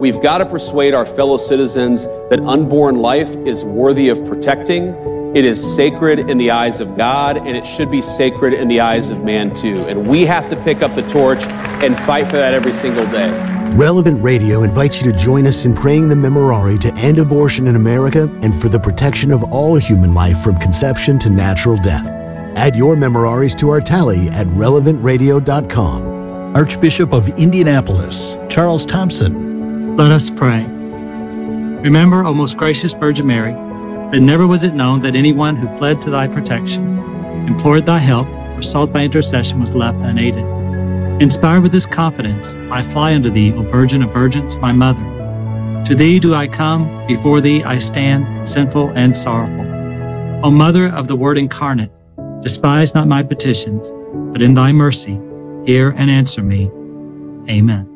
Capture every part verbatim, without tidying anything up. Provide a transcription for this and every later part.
We've got to persuade our fellow citizens that unborn life is worthy of protecting. It is sacred in the eyes of God, and it should be sacred in the eyes of man too. And we have to pick up the torch and fight for that every single day. Relevant Radio invites you to join us in praying the Memorare to end abortion in America and for the protection of all human life from conception to natural death. Add your Memoraries to our tally at relevant radio dot com. Archbishop of Indianapolis, Charles Thompson. Let us pray. Remember, O most gracious Virgin Mary, that never was it known that anyone who fled to thy protection, implored thy help, or sought thy intercession was left unaided. Inspired with this confidence, I fly unto thee, O Virgin of Virgins, my Mother. To thee do I come, before thee I stand, sinful and sorrowful. O Mother of the Word incarnate, despise not my petitions, but in thy mercy, hear and answer me. Amen.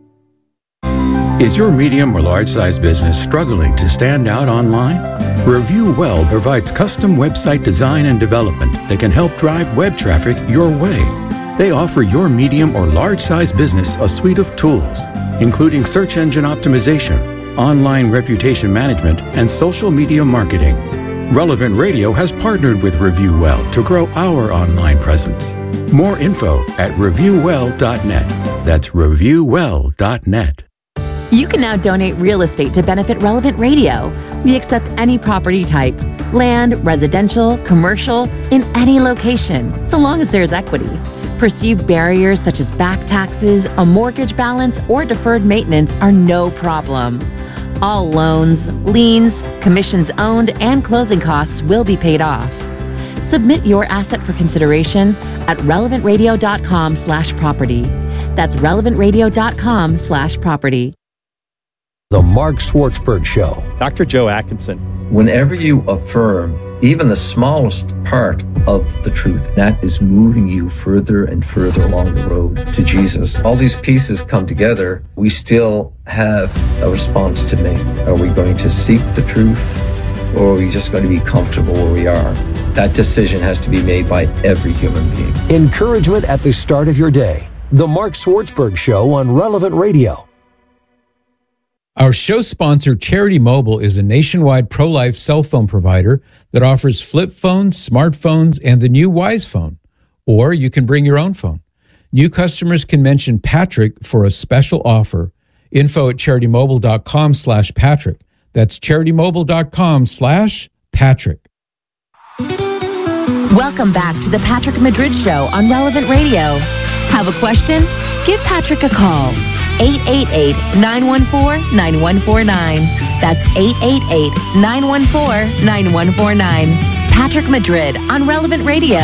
Is your medium or large-size business struggling to stand out online? Review Well provides custom website design and development that can help drive web traffic your way. They offer your medium or large-size business a suite of tools, including search engine optimization, online reputation management, and social media marketing. Relevant Radio has partnered with Review Well to grow our online presence. More info at review well dot net. That's review well dot net. You can now donate real estate to benefit Relevant Radio. We accept any property type, land, residential, commercial, in any location, so long as there's equity. Perceived barriers such as back taxes, a mortgage balance, or deferred maintenance are no problem. All loans, liens, commissions owned, and closing costs will be paid off. Submit your asset for consideration at relevant radio dot com slash property. That's relevant radio dot com slash property. The Mark Schwartzberg Show. Doctor Joe Atkinson. Whenever you affirm even the smallest part of the truth, that is moving you further and further along the road to Jesus. All these pieces come together. We still have a response to make. Are we going to seek the truth, or are we just going to be comfortable where we are? That decision has to be made by every human being. Encouragement at the start of your day. The Mark Schwartzberg Show on Relevant Radio. Our show sponsor, Charity Mobile, is a nationwide pro-life cell phone provider that offers flip phones, smartphones, and the new Wise Phone. Or you can bring your own phone. New customers can mention Patrick for a special offer. Info at charitymobile.com slash Patrick. That's charitymobile.com slash Patrick. Welcome back to the Patrick Madrid Show on Relevant Radio. Have a question? Give Patrick a call. eight eight eight, nine one four, nine one four nine. That's eight eight eight, nine one four, nine one four nine. Patrick Madrid on Relevant Radio.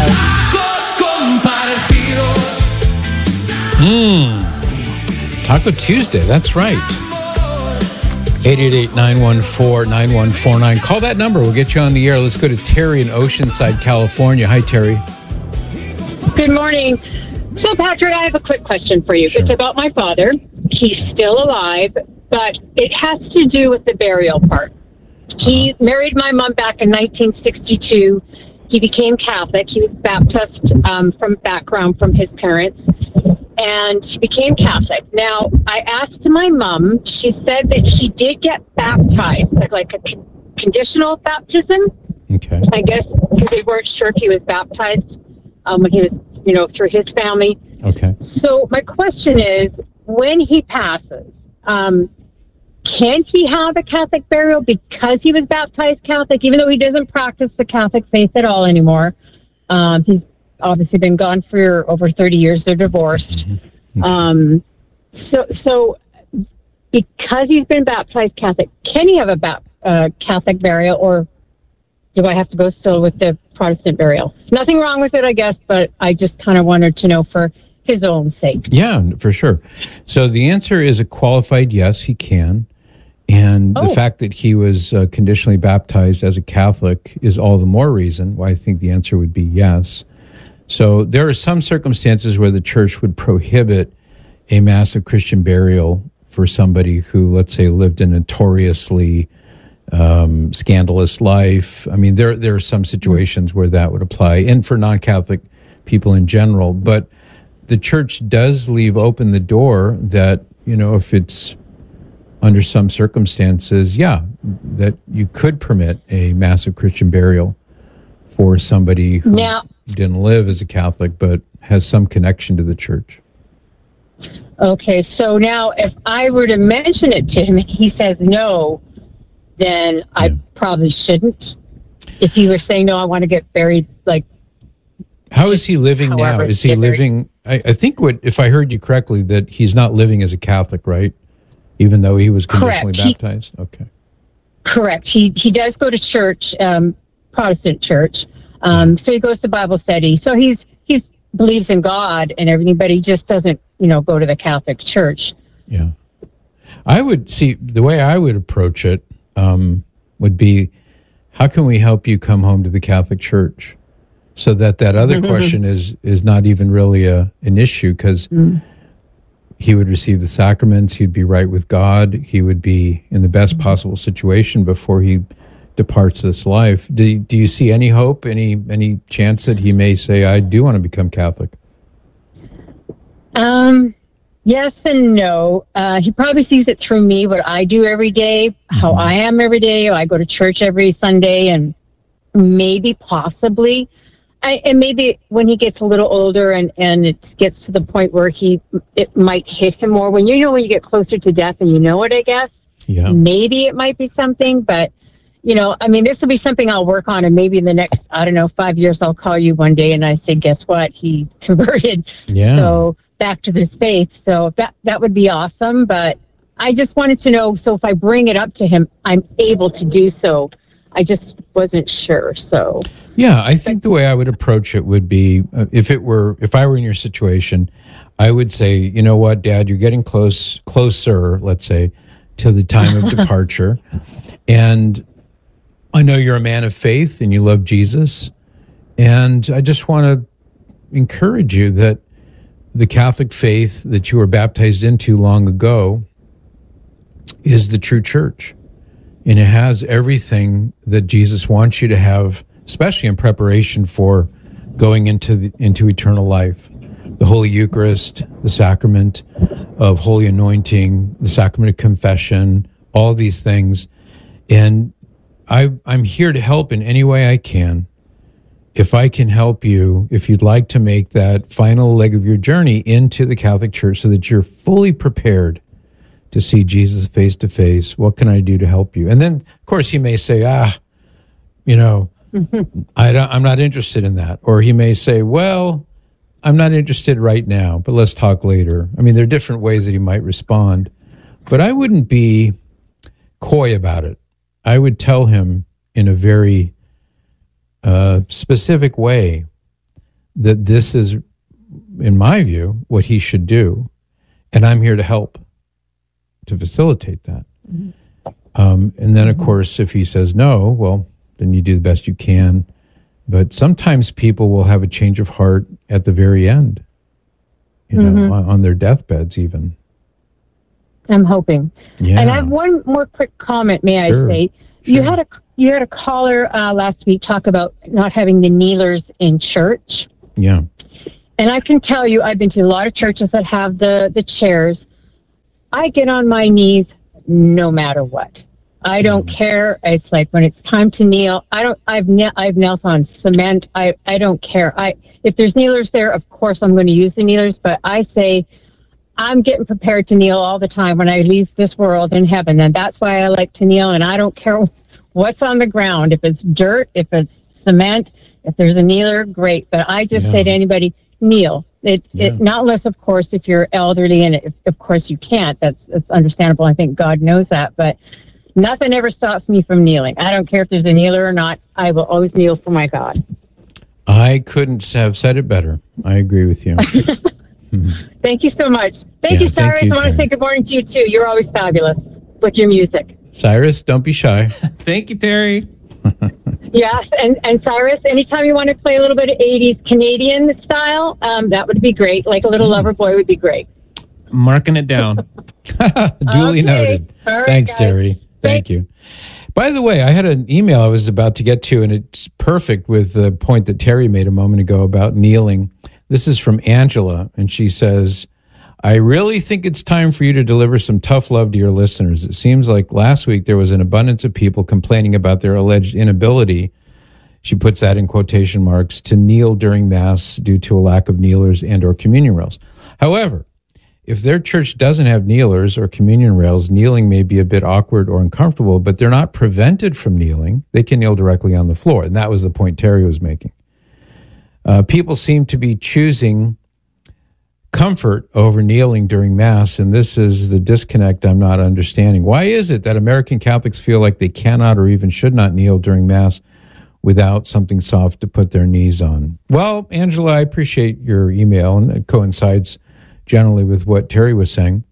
Mmm. Taco Tuesday, that's right. eight eight eight, nine one four, nine one four nine. Call that number. We'll get you on the air. Let's go to Terry in Oceanside, California. Hi, Terry. Good morning. So, Patrick, I have a quick question for you. Sure. It's about my father. He's still alive, but it has to do with the burial part. He uh-huh. married my mom back in nineteen sixty-two. He became Catholic. He was baptized um, from background from his parents, and he became Catholic. Now, I asked my mom. She said that she did get baptized, like, like a con- conditional baptism. Okay. I guess because they weren't sure if he was baptized um, when he was, you know, through his family. Okay. So my question is, when he passes, um, can he have a Catholic burial because he was baptized Catholic, even though he doesn't practice the Catholic faith at all anymore? Um, he's obviously been gone for over thirty years. They're divorced. Mm-hmm. Okay. Um, so, so because he's been baptized Catholic, can he have a ba- uh, Catholic burial, or do I have to go still with the Protestant burial? Nothing wrong with it, I guess, but I just kind of wanted to know for his own sake. Yeah, for sure. So the answer is a qualified yes, he can. And oh. the fact that he was uh, conditionally baptized as a Catholic is all the more reason why I think the answer would be yes. So there are some circumstances where the church would prohibit a massive Christian burial for somebody who, let's say, lived a notoriously um, scandalous life. I mean, there there are some situations where that would apply, and for non-Catholic people in general. But the church does leave open the door that, you know, if it's under some circumstances, yeah, that you could permit a massive Christian burial for somebody who now, didn't live as a Catholic but has some connection to the church. Okay, so now if I were to mention it to him and he says no, then I yeah. probably shouldn't. If he were saying, no, I want to get buried, like... How is he living now? Is he living... I, I think, what if I heard you correctly, that he's not living as a Catholic, right? Even though he was conditionally correct. baptized? He, okay. Correct. He he does go to church, um, Protestant church. Um, yeah. So he goes to Bible study. So he's he's believes in God and everything, but he just doesn't, you know, go to the Catholic church. Yeah. I would see, the way I would approach it um, would be, how can we help you come home to the Catholic Church? So that that other mm-hmm. question is is not even really a an issue, because mm. he would receive the sacraments, he'd be right with God, he would be in the best mm-hmm. possible situation before he departs this life. Do do you see any hope, any any chance that he may say, I do want to become Catholic? Um. Yes and no. Uh, he probably sees it through me, what I do every day, mm-hmm. how I am every day. I go to church every Sunday, and maybe, possibly, I, and maybe when he gets a little older and, and it gets to the point where he it might hit him more. When you know when you get closer to death and you know it, I guess, yeah. maybe it might be something. But, you know, I mean, this will be something I'll work on, and maybe in the next, I don't know, five years, I'll call you one day and I say, guess what? He converted. Yeah. So back to this faith. So that that would be awesome. But I just wanted to know, so if I bring it up to him, I'm able to do so. I just wasn't sure. So yeah, I think the way I would approach it would be, uh, if it were, if I were in your situation, I would say, you know what, Dad, you're getting close, closer, let's say, to the time of departure. And I know you're a man of faith and you love Jesus. And I just want to encourage you that the Catholic faith that you were baptized into long ago is the true church. And it has everything that Jesus wants you to have, especially in preparation for going into the, into eternal life. The Holy Eucharist, the sacrament of Holy Anointing, the sacrament of confession, all these things. And I, I'm here to help in any way I can. If I can help you, if you'd like to make that final leg of your journey into the Catholic Church so that you're fully prepared to see Jesus face to face, what can I do to help you? And then, of course, he may say, ah, you know, mm-hmm. I don't, I'm not interested in that. Or he may say, well, I'm not interested right now, but let's talk later. I mean, there are different ways that he might respond. But I wouldn't be coy about it. I would tell him in a very uh, specific way that this is, in my view, what he should do. And I'm here to help to facilitate that. Mm-hmm. Um, and then, of course, if he says no, well, then you do the best you can. But sometimes people will have a change of heart at the very end, you know, mm-hmm. on, on their deathbeds even. I'm hoping. Yeah. And I have one more quick comment, may sure. I say. Sure. You had a you had a caller uh, last week talk about not having the kneelers in church. Yeah. And I can tell you, I've been to a lot of churches that have the, the chairs. I get on my knees no matter what. I don't mm. care. It's like when it's time to kneel, I don't, I've, kne- I've knelt on cement. I, I don't care. I, if there's kneelers there, of course I'm going to use the kneelers, but I say I'm getting prepared to kneel all the time when I leave this world in heaven. And that's why I like to kneel. And I don't care what's on the ground. If it's dirt, if it's cement, if there's a kneeler, great. But I just yeah. say to anybody, kneel. It, yeah. it not unless, of course, if you're elderly, and if, of course you can't. That's, that's understandable. I think God knows that. But nothing ever stops me from kneeling. I don't care if there's a kneeler or not. I will always kneel for my God. I couldn't have said it better. I agree with you. mm-hmm. Thank you so much. Thank yeah, you, Cyrus. thank you, I want to say good morning to you, too. You're always fabulous with your music. Cyrus, don't be shy. Thank you, Terry. Yes, and, and Cyrus, anytime you want to play a little bit of eighties Canadian style, um, that would be great. Like a little lover boy would be great. Marking it down. Duly okay. noted. Right, Thanks, guys. Terry. Thank Thanks. you. By the way, I had an email I was about to get to, and it's perfect with the point that Terry made a moment ago about kneeling. This is from Angela, and she says, I really think it's time for you to deliver some tough love to your listeners. It seems like last week there was an abundance of people complaining about their alleged inability, she puts that in quotation marks, to kneel during Mass due to a lack of kneelers and or communion rails. However, if their church doesn't have kneelers or communion rails, kneeling may be a bit awkward or uncomfortable, but they're not prevented from kneeling. They can kneel directly on the floor. And that was the point Terry was making. Uh, people seem to be choosing comfort over kneeling during Mass, and this is the disconnect I'm not understanding. Why is it that American Catholics feel like they cannot or even should not kneel during Mass without something soft to put their knees on? Well, Angela, I appreciate your email, and it coincides generally with what Terry was saying.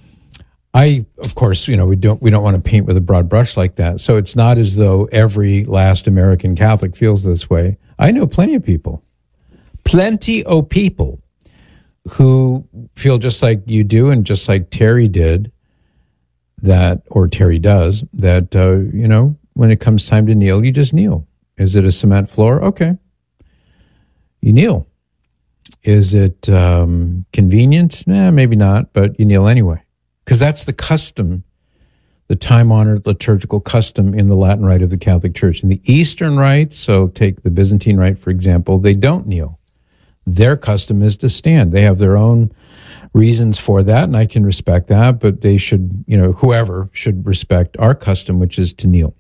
I, of course, you know, we don't we don't want to paint with a broad brush like that. So it's not as though every last American Catholic feels this way. I know plenty of people, plenty of people who feel just like you do and just like Terry did, that, or Terry does, that, uh, you know, when it comes time to kneel, you just kneel. Is it a cement floor? Okay. You kneel. Is it um, convenient? Nah, maybe not, but you kneel anyway. Because that's the custom, the time-honored liturgical custom in the Latin Rite of the Catholic Church. In the Eastern Rite, so take the Byzantine Rite, for example, they don't kneel. Their custom is to stand. They have their own reasons for that, and I can respect that, but they should, you know, whoever should respect our custom, which is to kneel.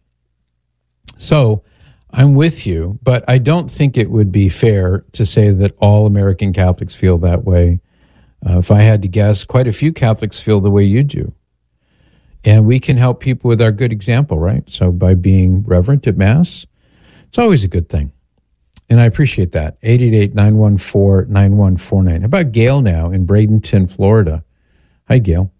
So I'm with you, but I don't think it would be fair to say that all American Catholics feel that way. Uh, if I had to guess, quite a few Catholics feel the way you do. And we can help people with our good example, right? So by being reverent at Mass, it's always a good thing. And I appreciate that. eight eight eight, nine one four, nine one four nine. How about Gail now in Bradenton, Florida? Hi, Gail.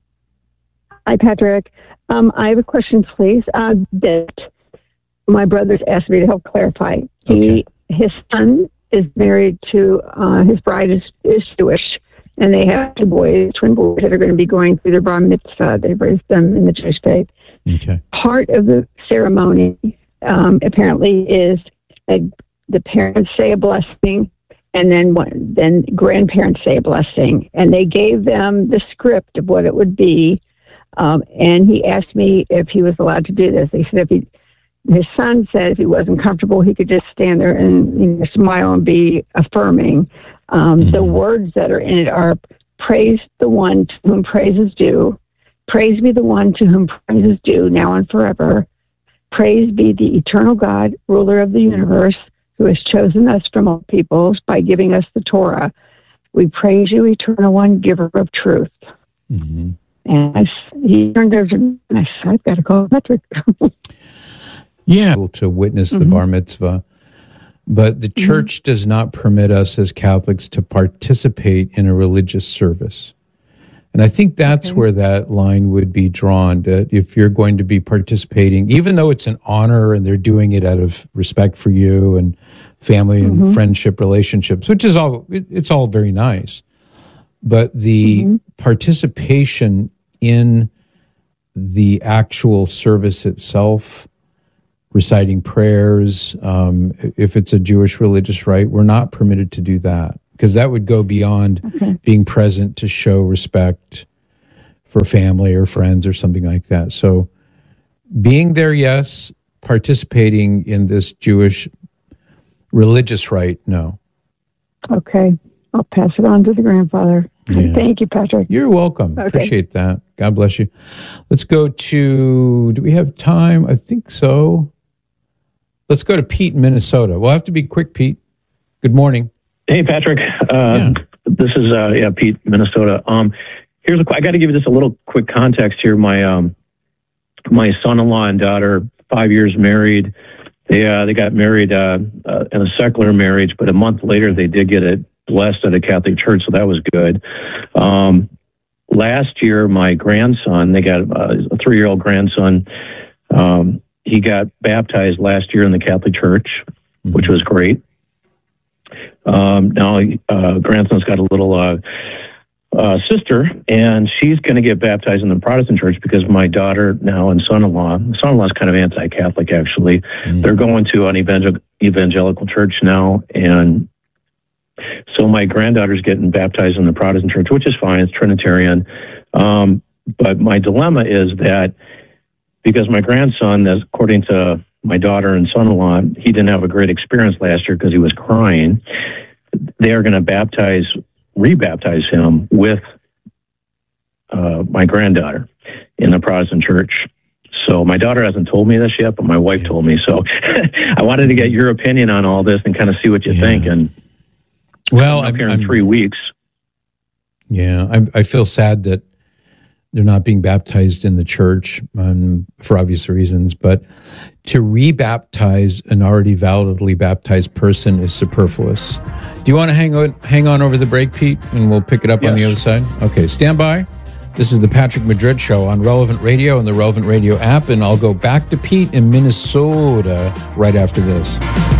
Hi, Patrick. Um, I have a question, please, uh, that my brother's asked me to help clarify. He, okay. His son is married to, uh, his bride is, is Jewish, and they have two boys, twin boys, that are going to be going through their bar mitzvah. They've raised them in the Jewish faith. Okay. Part of the ceremony, um, apparently, is a, the parents say a blessing, and then one, then grandparents say a blessing. And they gave them the script of what it would be. Um, and he asked me if he was allowed to do this. He said if he His son said if he wasn't comfortable, he could just stand there and, you know, smile and be affirming. Um, mm-hmm. The words that are in it are, praise the one to whom praise is due. Praise be the one to whom praise is due, now and forever. Praise be the eternal God, ruler of the universe, who has chosen us from all peoples by giving us the Torah. We praise you, eternal one, giver of truth. Mm-hmm. And I, he turned over to me, and I said, I've got to call Patrick. Yeah, to witness the mm-hmm. bar mitzvah. But the church mm-hmm. does not permit us as Catholics to participate in a religious service. And I think that's okay. where that line would be drawn, that if you're going to be participating, even though it's an honor and they're doing it out of respect for you and family and mm-hmm. friendship relationships, which is all, it, it's all very nice. But the mm-hmm. participation in the actual service itself, reciting prayers, um, if it's a Jewish religious rite, we're not permitted to do that, because that would go beyond okay. being present to show respect for family or friends or something like that. So being there, yes. Participating in this Jewish religious rite, no. Okay. I'll pass it on to the grandfather. Yeah. Thank you, Patrick. You're welcome. Okay. Appreciate that. God bless you. Let's go to, do we have time? I think so. Let's go to Pete in Minnesota. We'll have to be quick, Pete. Good morning. Hey, Patrick. Uh, yeah. This is, uh, yeah, Pete, Minnesota. Um, here's a, I got to give you just a little quick context here. My, um, my son-in-law and daughter, five years married. They, uh, they got married, uh, uh, in a secular marriage, but a month later they did get it blessed at a Catholic church. So that was good. Um, last year, my grandson, they got uh, a three-year-old grandson. Um, he got baptized last year in the Catholic church, mm-hmm. which was great. Um, now, uh, grandson's got a little uh, uh, sister, and she's going to get baptized in the Protestant church because my daughter now and son-in-law, son-in-law is kind of anti-Catholic, actually. Mm-hmm. They're going to an evangel- evangelical church now, and So my granddaughter's getting baptized in the Protestant church, which is fine. It's Trinitarian. Um, but my dilemma is that because my grandson, as according to my daughter and son-in-law, he didn't have a great experience last year because he was crying. They are going to baptize, rebaptize him with uh, my granddaughter in the Protestant church. So my daughter hasn't told me this yet, but my wife told me. So I wanted to get your opinion on all this and kind of see what you yeah. think. And well, I'm up I'm, here in I'm, three weeks. Yeah, I, I feel sad that they're not being baptized in the church um, for obvious reasons. But to rebaptize an already validly baptized person is superfluous. Do you want to hang on, hang on over the break, Pete, and we'll pick it up yes. on the other side? Okay, stand by. This is the Patrick Madrid Show on Relevant Radio and the Relevant Radio app, and I'll go back to Pete in Minnesota right after this.